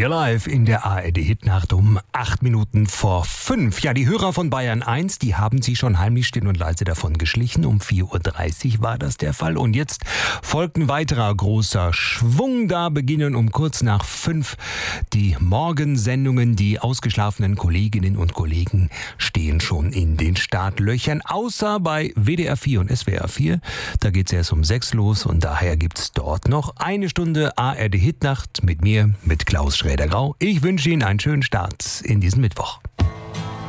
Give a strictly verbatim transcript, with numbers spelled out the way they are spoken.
We are live in der A R D-Hitnacht um acht Minuten vor fünf. Ja, die Hörer von Bayern eins, die haben sie schon heimlich still und leise davon geschlichen. Um vier Uhr dreißig war das der Fall. Und jetzt folgt ein weiterer großer Schwung. Da beginnen um kurz nach fünf die Morgensendungen. Die ausgeschlafenen Kolleginnen und Kollegen stehen schon in den Startlöchern. Außer bei W D R vier und S W R vier. Da geht's erst um sechs los und daher gibt's dort noch eine Stunde A R D-Hitnacht mit mir, mit Klaus Schräder-Grau. Ich wünsche Ihnen einen schönen Start in diesen Mittwoch.